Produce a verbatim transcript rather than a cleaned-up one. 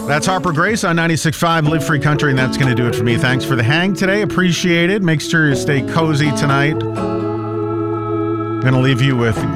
That's Harper Grace on ninety-six point five Live Free Country, and that's going to do it for me. Thanks for the hang today. Appreciate it. Make sure you stay cozy tonight. I'm going to leave you with